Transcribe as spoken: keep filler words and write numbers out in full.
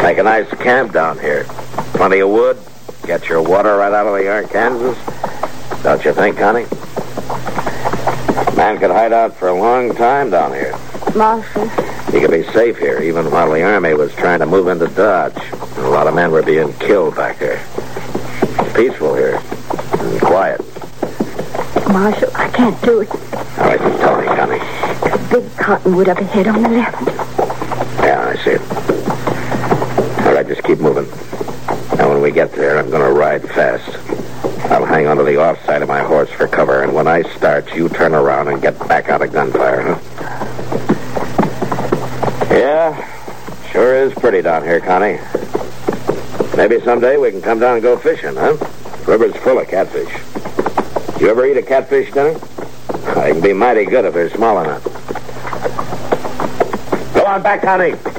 Make a nice camp down here. Plenty of wood. Get your water right out of the Arkansas. Don't you think, Connie? Man could hide out for a long time down here. Marshal. He could be safe here, even while the Army was trying to move into Dodge. A lot of men were being killed back there. It's peaceful here. And quiet. Marshal, I can't do it. All right, tell me, Connie. The big cottonwood up ahead on the left. Yeah, I see it. All right, just keep moving. Now, when we get there, I'm going to ride fast. I'll hang onto the off side of my horse for cover, and when I start, you turn around and get back out of gunfire, huh? Yeah, sure is pretty down here, Connie. Maybe someday we can come down and go fishing, huh? River's full of catfish. You ever eat a catfish dinner? They can be mighty good if they're small enough. Go on back, Connie.